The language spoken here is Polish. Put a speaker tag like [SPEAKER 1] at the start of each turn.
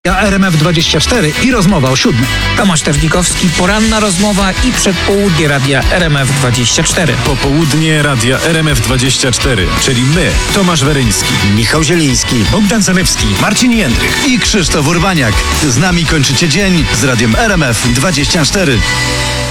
[SPEAKER 1] RMF24 i rozmowa o 7.
[SPEAKER 2] Tomasz Terzlikowski, poranna rozmowa i przedpołudnie radia RMF24.
[SPEAKER 3] Popołudnie radia RMF24, czyli my, Tomasz Weryński,
[SPEAKER 4] Michał Zieliński,
[SPEAKER 1] Bogdan Zalewski,
[SPEAKER 3] Marcin Jędrych.
[SPEAKER 4] i Krzysztof Urbaniak. Z nami kończycie dzień z radiem RMF24.